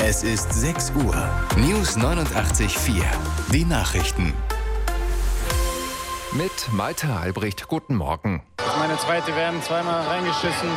Es ist 6 Uhr. News 89.4. Die Nachrichten. Mit Malte Albrecht, guten Morgen. Das ist meine zweite WM, zweimal reingeschissen.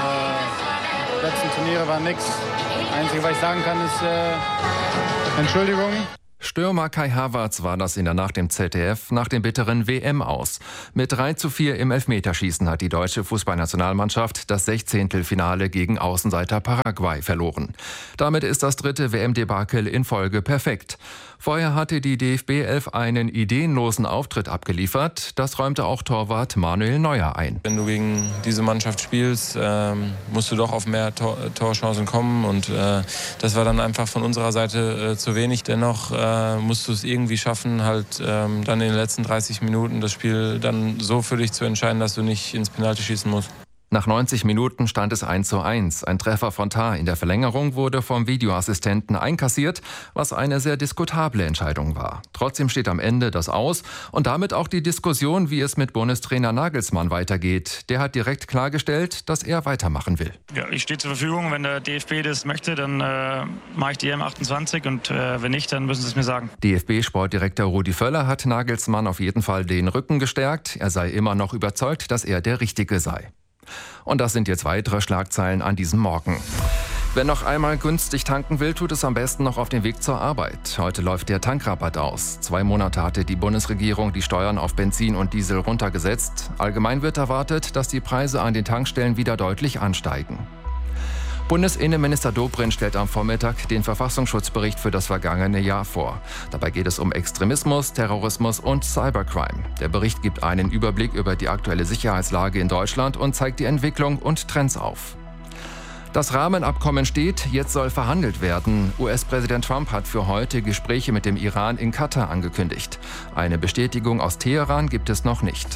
Die letzten Turniere waren nix. Das Einzige, was ich sagen kann, ist Entschuldigung. Stürmer Kai Havertz war das in der Nacht im ZDF nach dem bitteren WM-Aus. Mit 3:4 im Elfmeterschießen hat die deutsche Fußballnationalmannschaft das 16. Finale gegen Außenseiter Paraguay verloren. Damit ist das dritte WM-Debakel in Folge perfekt. Vorher hatte die DFB-11 einen ideenlosen Auftritt abgeliefert. Das räumte auch Torwart Manuel Neuer ein. Wenn du gegen diese Mannschaft spielst, musst du doch auf mehr Torchancen kommen. Und das war dann einfach von unserer Seite zu wenig. Dennoch musst du es irgendwie schaffen, halt dann in den letzten 30 Minuten das Spiel dann so für dich zu entscheiden, dass du nicht ins Penalty schießen musst. Nach 90 Minuten stand es 1:1. Ein Treffer von Tah in der Verlängerung wurde vom Videoassistenten einkassiert, was eine sehr diskutable Entscheidung war. Trotzdem steht am Ende das Aus und damit auch die Diskussion, wie es mit Bundestrainer Nagelsmann weitergeht. Der hat direkt klargestellt, dass er weitermachen will. Ja, ich stehe zur Verfügung. Wenn der DFB das möchte, dann mache ich die M28 und wenn nicht, dann müssen sie es mir sagen. DFB-Sportdirektor Rudi Völler hat Nagelsmann auf jeden Fall den Rücken gestärkt. Er sei immer noch überzeugt, dass er der Richtige sei. Und das sind jetzt weitere Schlagzeilen an diesem Morgen. Wer noch einmal günstig tanken will, tut es am besten noch auf dem Weg zur Arbeit. Heute läuft der Tankrabatt aus. 2 Monate hatte die Bundesregierung die Steuern auf Benzin und Diesel runtergesetzt. Allgemein wird erwartet, dass die Preise an den Tankstellen wieder deutlich ansteigen. Bundesinnenminister Dobrindt stellt am Vormittag den Verfassungsschutzbericht für das vergangene Jahr vor. Dabei geht es um Extremismus, Terrorismus und Cybercrime. Der Bericht gibt einen Überblick über die aktuelle Sicherheitslage in Deutschland und zeigt die Entwicklung und Trends auf. Das Rahmenabkommen steht, jetzt soll verhandelt werden. US-Präsident Trump hat für heute Gespräche mit dem Iran in Katar angekündigt. Eine Bestätigung aus Teheran gibt es noch nicht.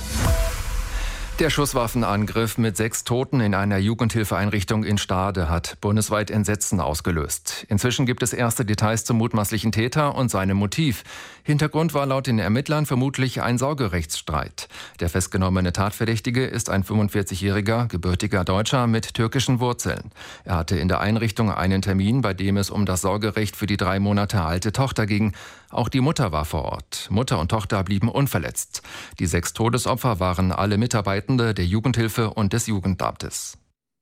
Der Schusswaffenangriff mit 6 Toten in einer Jugendhilfeeinrichtung in Stade hat bundesweit Entsetzen ausgelöst. Inzwischen gibt es erste Details zum mutmaßlichen Täter und seinem Motiv. Hintergrund war laut den Ermittlern vermutlich ein Sorgerechtsstreit. Der festgenommene Tatverdächtige ist ein 45-jähriger, gebürtiger Deutscher mit türkischen Wurzeln. Er hatte in der Einrichtung einen Termin, bei dem es um das Sorgerecht für die 3 Monate alte Tochter ging. Auch die Mutter war vor Ort. Mutter und Tochter blieben unverletzt. Die 6 Todesopfer waren alle Mitarbeitende der Jugendhilfe und des Jugendamtes.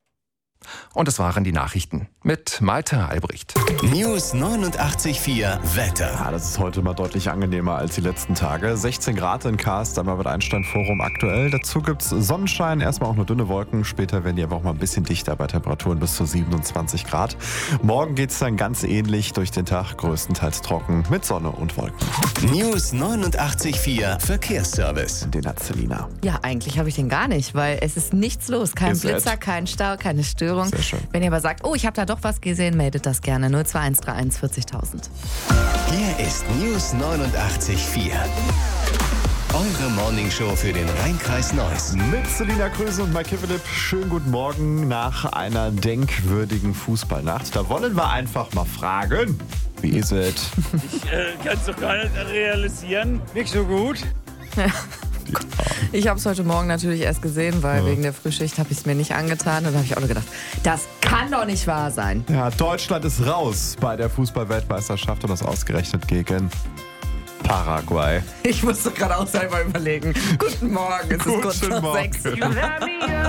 Und es waren die Nachrichten mit Malte Albrecht. News 89.4 Wetter. Ja, das ist heute mal deutlich angenehmer als die letzten Tage. 16 Grad in Kars, am Albert-Einstein-Forum aktuell. Dazu gibt es Sonnenschein, erstmal auch nur dünne Wolken. Später werden die aber auch mal ein bisschen dichter bei Temperaturen bis zu 27 Grad. Morgen geht es dann ganz ähnlich durch den Tag, größtenteils trocken mit Sonne und Wolken. News 89.4 Verkehrsservice. Den hat Selina. Ja, eigentlich habe ich den gar nicht, weil es ist nichts los. Kein Blitzer, kein Stau, keine Störung. Sehr schön. Wenn ihr aber sagt, oh, ich habe da doch was gesehen, meldet das gerne. 02131 40.000. Hier ist News 89.4. Eure Morningshow für den Rhein-Kreis Neuss. Mit Selina Kröse und Mike Philipp. Schönen guten Morgen nach einer denkwürdigen Fußballnacht. Da wollen wir einfach mal fragen, wie ist es? Ich kann es doch gar nicht realisieren. Nicht so gut. Ich habe es heute Morgen natürlich erst gesehen, weil wegen der Frühschicht habe ich es mir nicht angetan. Und da habe ich auch nur gedacht, das kann doch nicht wahr sein. Ja, Deutschland ist raus bei der Fußball-Weltmeisterschaft und das ausgerechnet gegen Paraguay. Ich musste gerade auch selber überlegen. Guten Morgen, es ist kurz nach 6 Uhr.